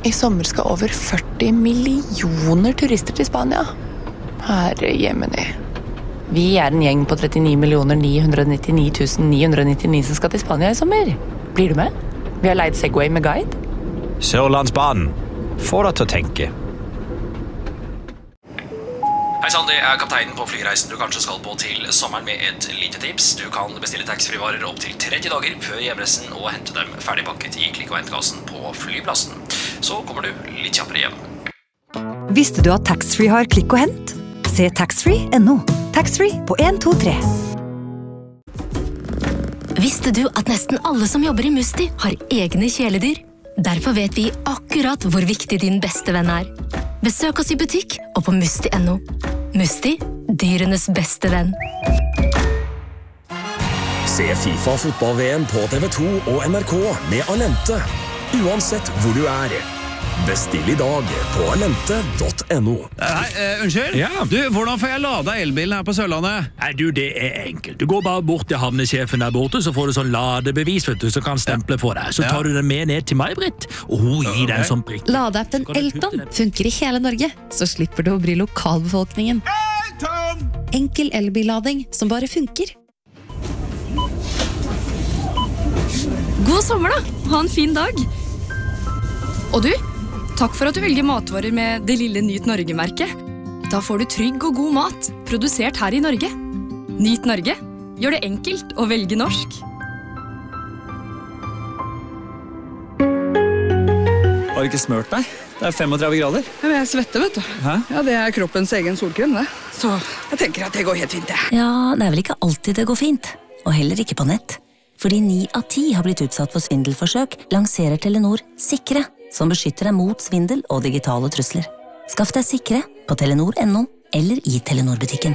I sommer skal over 40 millioner turister til Spania. Herre jemini. Vi en gjeng på 39.999.999 som skal til Spania I sommer. Blir du med? Vi har leid Segway med guide. Sørlandsbanen. Få deg til å tenke. Hei Sandy, jeg kapteinen på flyreisen du kanskje skal på til sommeren med et lite tips. Du kan bestille taxfree-varer opp til 30 dager før hjemreisen og hente dem ferdigpakket I klikk- og hentkassen på flyplassen. Så kommer du litt kjappere hjem. Visste du at taxfree har klikk og hent? Se taxfree.no. Taxfree på 1, 2, 3. Visste du at nesten alle som jobber I Musti har egne kjæledyr? Derfor vet vi akkurat hvor viktig din beste venn Besøk oss I butikk og på Musti.no. Musti, dyrenes beste venn. Se FIFA fotball-VM på TV2 og NRK med Alente. Uansett hvor du Bestill I dag på alente.no. Hei, unnskyld? Ja. Du, hvordan får jeg lada elbilen her på Sørlandet? Nei, du, det enkelt. Du går bare bort til havnesjefen der borte, så får du sånn ladebevis, vet du, så kan stemple for deg. Så tar du den med ned til meg, Britt, og hun gir deg en sånn prikk. Ladeappen Elton funker I hele Norge, så slipper du å bry lokalbefolkningen. Enkel elbillading som bare funker. God sommer da! Ha en fin dag! Og du, takk for at du velger matvarer med det lille Nyt Norge-merket. Da får du trygg og god mat, produsert her I Norge. Nyt Norge, gjør det enkelt å velge norsk. Har du ikke smørt deg? Det 35 grader. Men jeg svetter, vet du. Hæ? Ja, det kroppens egen solkrem, det. Så jeg tenker at det går helt fint, det. Ja, det vel ikke alltid det går fint. Og heller ikke på nett. Fordi 9 av 10 har blitt utsatt for svindelforsøk, lanserer Telenor Sikre, som beskytter deg mot svindel og digitale trusler. Skaff deg Sikre på Telenor.no eller I Telenor-butikken.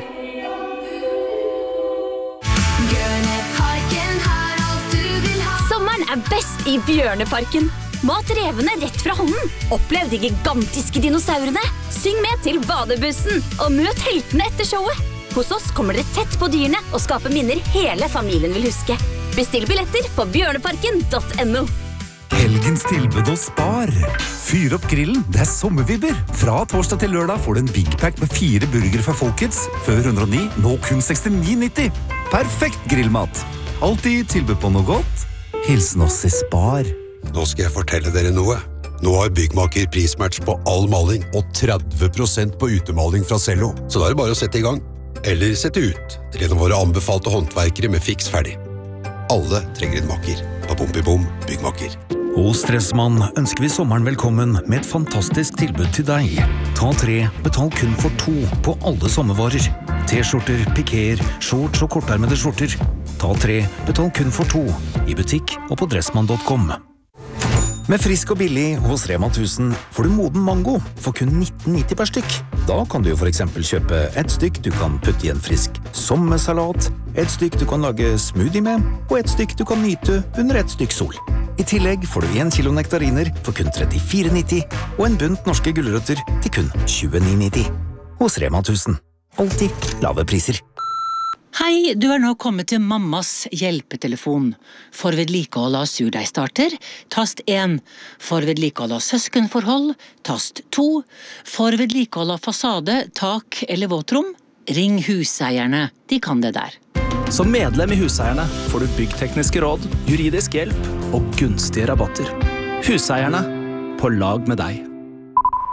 Sommeren best I Bjørneparken. Mat revene rett fra hånden. Opplev de gigantiske dinosaurene. Syng med til badebussen, og møt heltene etter showet. Hos oss kommer dere tett på dyrene og skaper minner hele familien vil huske. Bestill billetter på bjørneparken.no. Helgens tilbud hos Spar. Fyr opp grillen, det sommervibber. Fra torsdag til lørdag får du en Big Pack med 4 burger for Folkets. Før 109, nå kun 69,90. Perfekt grillmat. Altid tilbud på noe godt. Hilsen oss I Spar. Nå skal jeg fortelle dere noe. Nå har Byggmaker prismatch på all maling og 30% på utemaling fra Cello. Så da det bare å sette I gang. Eller sette ut til en av våre anbefalte håndverkere med fiks ferdig. Alle trenger en maker. På Bom Byggmaker. Hos Stressmann ønsker vi sommeren velkommen med et fantastisk tilbud til deg. Ta 3, betal kun for 2 på alle sommervarer. T-skjorter, pikéer, shorts og kortarmede skjorter. Ta 3, betal kun for 2 I butikk og på dressmann.com. Med frisk og billig hos Rema 1000 får du moden mango for kun 19,90 per stykk. Da kan du jo for eksempel kjøpe et stykk du kan putte I en frisk sommersalat, et stykk du kan lage smoothie med, og et stykk du kan nyte under et stykk sol. I tillegg får du 1 kilo nektariner for kun 34,90 og en bunt norske gulrøtter til kun 29,90. Hos Rema 1000. Alltid lave priser. Hei, du nå kommet til mammas hjelpetelefon. For vedlikehold av surdeigstarter, tast 1. For vedlikehold av søskenforhold, tast 2. For vedlikehold av fasade, tak eller våtrom, ring huseierne. De kan det der. Som medlem I Huseierne får du byggtekniske råd, juridisk hjelp og gunstige rabatter. Huseierne, på lag med deg.